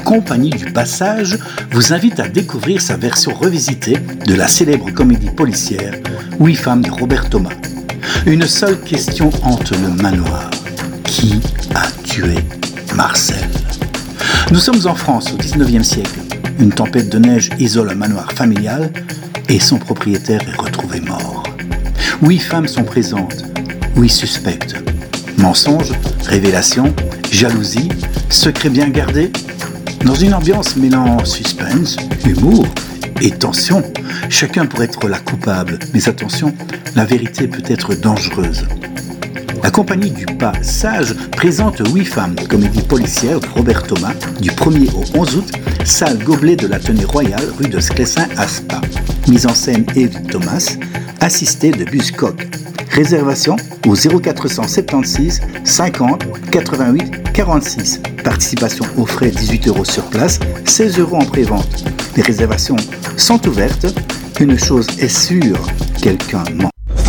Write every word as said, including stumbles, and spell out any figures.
Compagnie du Passage vous invite à découvrir sa version revisitée de la célèbre comédie policière Huit femmes de Robert Thomas. Une seule question hante le manoir. Qui a tué Marcel ? Nous sommes en France au dix-neuvième siècle. Une tempête de neige isole un manoir familial et son propriétaire est retrouvé mort. Huit femmes sont présentes, huit suspectes. Mensonges, révélations, jalousie, secrets bien gardés. Dans une ambiance mêlant suspense, humour et tension, chacun pourrait être la coupable. Mais attention, la vérité peut être dangereuse. La Compagnie du Passage présente Huit femmes, comédie policière de Robert Thomas, du premier au onze août, salle Gobelet de l'Athénée Royal, rue de Sclessin à Spa. Mise en scène Yves Thomas, assisté de Buscock. Réservation au zéro quatre cent soixante-seize cinquante quatre-vingt-huit quarante-six. Participation aux frais dix-huit euros sur place, seize euros en pré-vente. Les réservations sont ouvertes. Une chose est sûre, quelqu'un ment.